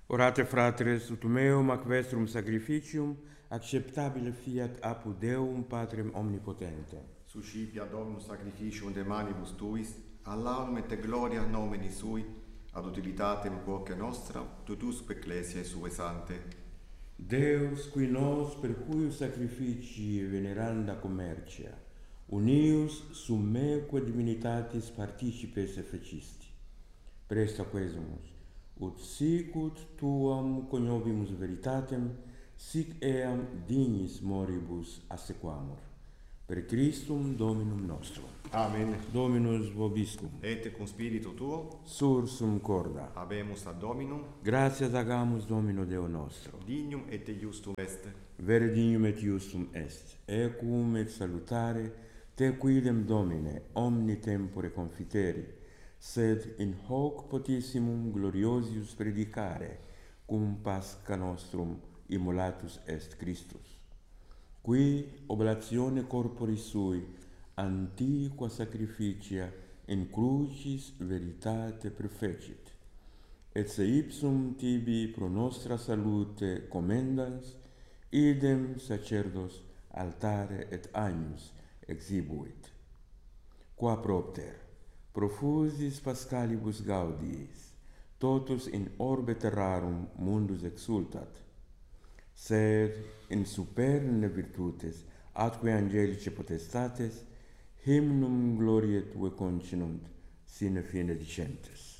Orate fratres, ut meum ac vestrum sacrificium, acceptabile fiat apud Deum Patrem omnipotentem. Suscipia Dominus sacrificium de manibus tuis, ad laudum et gloria nomini sui, ad utilitatem quoque nostra, tutusque ecclesiae sue sante. Deus, qui nos per cuius sacrificii veneranda commercia, unius sum meque divinitatis participes effecisti. Presta quesumus, ut sicut tuam coniovimus veritatem, sic eam dignis moribus assequamur. Per Christum Dominum nostrum. Amen. Dominus vobiscum. Et cum spiritu tuo, Sursum corda. habemus ad Dominum, Gratias agamus Domino Deo nostro. dignum et iustum est. Vere dignum et iustum est. Ecum et salutare te quidem Domine omni tempore confiteri, sed in hoc potissimum gloriosius predicare, cum Pascha nostrum immolatus est Christus, qui oblatione corporis sui antiqua sacrificia in crucis veritate perfecit, et se ipsum tibi pro nostra salute commendans, idem sacerdos altare et agnus exhibuit. Qua propter, profusis Paschalibus gaudiis, totus in orbe terrarum mundus exultat, sed in superne virtutes atque angelice potestates hymnum gloriae tue continunt sine fine dicentes.